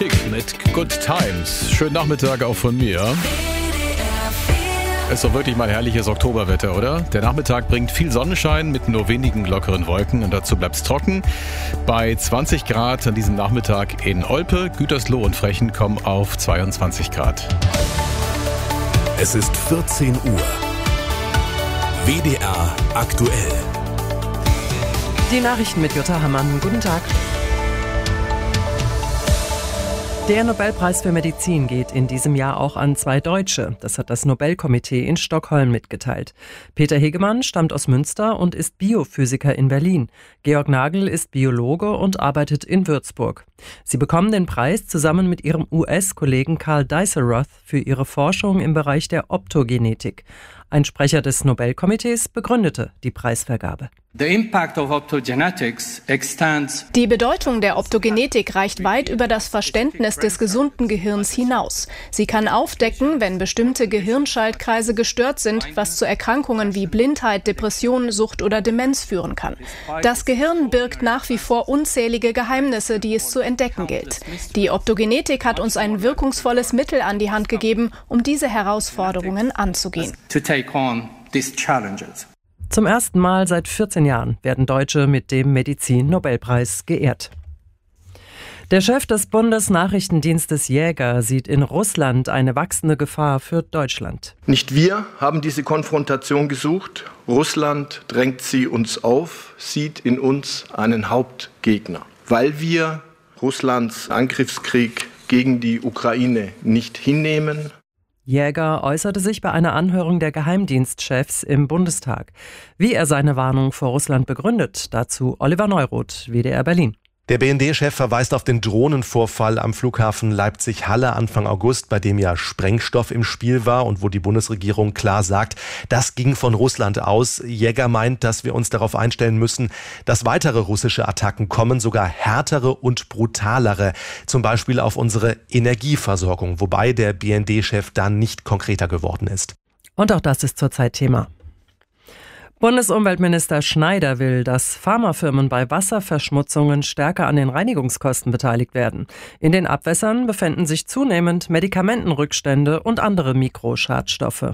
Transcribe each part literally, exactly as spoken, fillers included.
Chic mit Good Times. Schönen Nachmittag auch von mir. Ist doch wirklich mal herrliches Oktoberwetter, oder? Der Nachmittag bringt viel Sonnenschein mit nur wenigen lockeren Wolken und dazu bleibt's trocken. Bei zwanzig Grad an diesem Nachmittag in Olpe, Gütersloh und Frechen kommen auf zweiundzwanzig Grad. Es ist vierzehn Uhr. W D R aktuell. Die Nachrichten mit Jutta Hammann. Guten Tag. Der Nobelpreis für Medizin geht in diesem Jahr auch an zwei Deutsche. Das hat das Nobelkomitee in Stockholm mitgeteilt. Peter Hegemann stammt aus Münster und ist Biophysiker in Berlin. Georg Nagel ist Biologe und arbeitet in Würzburg. Sie bekommen den Preis zusammen mit ihrem U S-Kollegen Karl Deisseroth für ihre Forschung im Bereich der Optogenetik. Ein Sprecher des Nobelkomitees begründete die Preisvergabe. The impact of optogenetics extends. Die Bedeutung der Optogenetik reicht weit über das Verständnis des gesunden Gehirns hinaus. Sie kann aufdecken, wenn bestimmte Gehirnschaltkreise gestört sind, was zu Erkrankungen wie Blindheit, Depression, Sucht oder Demenz führen kann. Das Gehirn birgt nach wie vor unzählige Geheimnisse, die es zu entdecken gilt. Die Optogenetik hat uns ein wirkungsvolles Mittel an die Hand gegeben, um diese Herausforderungen anzugehen. To take on these challenges. Zum ersten Mal seit vierzehn Jahren werden Deutsche mit dem Medizin-Nobelpreis geehrt. Der Chef des Bundesnachrichtendienstes Jäger sieht in Russland eine wachsende Gefahr für Deutschland. Nicht wir haben diese Konfrontation gesucht. Russland drängt sie uns auf, sieht in uns einen Hauptgegner. Weil wir Russlands Angriffskrieg gegen die Ukraine nicht hinnehmen. Jäger äußerte sich bei einer Anhörung der Geheimdienstchefs im Bundestag. Wie er seine Warnung vor Russland begründet, dazu Oliver Neuroth, W D R Berlin. Der B N D-Chef verweist auf den Drohnenvorfall am Flughafen Leipzig-Halle Anfang August, bei dem ja Sprengstoff im Spiel war und wo die Bundesregierung klar sagt, das ging von Russland aus. Jäger meint, dass wir uns darauf einstellen müssen, dass weitere russische Attacken kommen, sogar härtere und brutalere, zum Beispiel auf unsere Energieversorgung, wobei der B N D-Chef dann nicht konkreter geworden ist. Und auch das ist zurzeit Thema. Bundesumweltminister Schneider will, dass Pharmafirmen bei Wasserverschmutzungen stärker an den Reinigungskosten beteiligt werden. In den Abwässern befänden sich zunehmend Medikamentenrückstände und andere Mikroschadstoffe.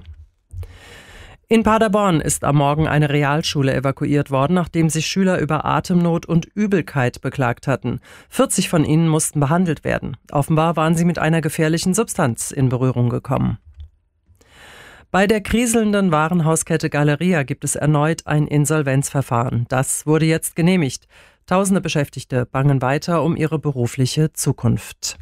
In Paderborn ist am Morgen eine Realschule evakuiert worden, nachdem sich Schüler über Atemnot und Übelkeit beklagt hatten. vierzig von ihnen mussten behandelt werden. Offenbar waren sie mit einer gefährlichen Substanz in Berührung gekommen. Bei der kriselnden Warenhauskette Galeria gibt es erneut ein Insolvenzverfahren. Das wurde jetzt genehmigt. Tausende Beschäftigte bangen weiter um ihre berufliche Zukunft.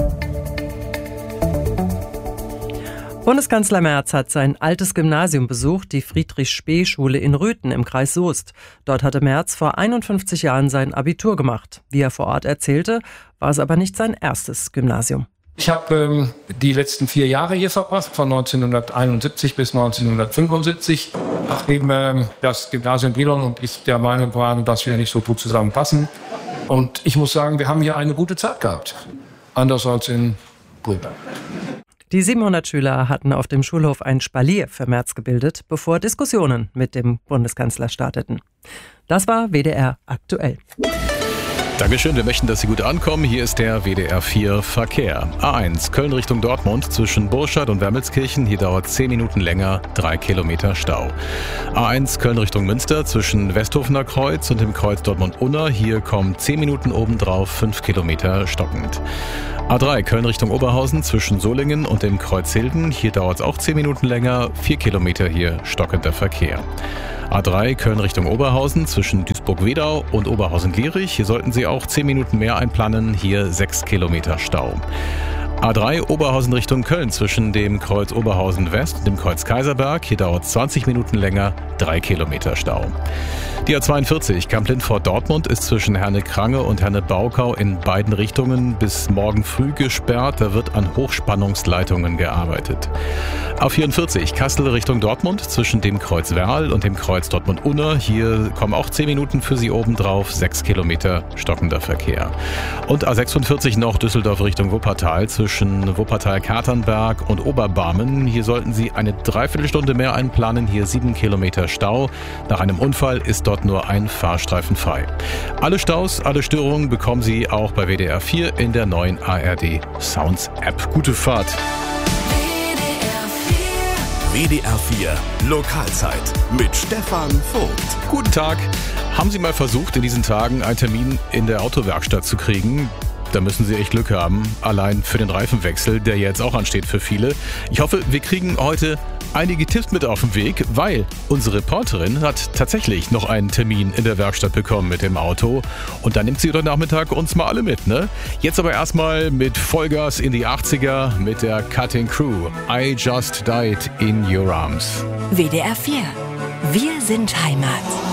Bundeskanzler Merz hat sein altes Gymnasium besucht, die Friedrich-Spee-Schule in Rüthen im Kreis Soest. Dort hatte Merz vor einundfünfzig Jahren sein Abitur gemacht. Wie er vor Ort erzählte, war es aber nicht sein erstes Gymnasium. Ich habe ähm, die letzten vier Jahre hier verbracht, von neunzehnhunderteinundsiebzig bis neunzehnhundertfünfundsiebzig, nachdem ähm, das Gymnasium Brilon und ich der Meinung waren, dass wir nicht so gut zusammenpassen. Und ich muss sagen, wir haben hier eine gute Zeit gehabt. Anders als in Brühl. Die siebenhundert Schüler hatten auf dem Schulhof ein Spalier für Merz gebildet, bevor Diskussionen mit dem Bundeskanzler starteten. Das war W D R aktuell. Dankeschön, wir möchten, dass Sie gut ankommen. Hier ist der W D R vier Verkehr. A eins, Köln Richtung Dortmund zwischen Burscheid und Wermelskirchen. Hier dauert zehn Minuten länger, drei Kilometer Stau. A eins, Köln Richtung Münster zwischen Westhofener Kreuz und dem Kreuz Dortmund-Unna. Hier kommen zehn Minuten obendrauf, fünf Kilometer stockend. A drei, Köln Richtung Oberhausen zwischen Solingen und dem Kreuz Hilden. Hier dauert es auch zehn Minuten länger, vier Kilometer hier stockender Verkehr. A drei, Köln Richtung Oberhausen zwischen Duisburg-Wedau und Oberhausen-Lierich. Hier sollten Sie auch zehn Minuten mehr einplanen, hier sechs Kilometer Stau. A drei, Oberhausen Richtung Köln zwischen dem Kreuz Oberhausen West und dem Kreuz Kaiserberg. Hier dauert es zwanzig Minuten länger, drei Kilometer Stau. Die A zweiundvierzig, Kamp-Lindfort-Dortmund, ist zwischen Herne-Krange und Herne-Baukau in beiden Richtungen bis morgen früh gesperrt. Da wird an Hochspannungsleitungen gearbeitet. A vierundvierzig, Kassel Richtung Dortmund zwischen dem Kreuz Werl und dem Kreuz Dortmund-Unna. Hier kommen auch zehn Minuten für Sie obendrauf, sechs Kilometer stockender Verkehr. Und A sechsundvierzig noch Düsseldorf Richtung Wuppertal zwischen zwischen Wuppertal-Katernberg und Oberbarmen. Hier sollten Sie eine Dreiviertelstunde mehr einplanen, hier sieben Kilometer Stau. Nach einem Unfall ist dort nur ein Fahrstreifen frei. Alle Staus, alle Störungen bekommen Sie auch bei W D R vier in der neuen A R D Sounds App. Gute Fahrt! W D R vier Lokalzeit mit Stefan Vogt. Guten Tag. Haben Sie mal versucht, in diesen Tagen einen Termin in der Autowerkstatt zu kriegen? Da müssen Sie echt Glück haben, allein für den Reifenwechsel, der jetzt auch ansteht für viele. Ich hoffe, wir kriegen heute einige Tipps mit auf den Weg, weil unsere Reporterin hat tatsächlich noch einen Termin in der Werkstatt bekommen mit dem Auto. Und dann nimmt sie heute Nachmittag uns mal alle mit, ne? Jetzt aber erstmal mit Vollgas in die achtziger mit der Cutting Crew. I Just Died in Your Arms. W D R vier. Wir sind Heimat.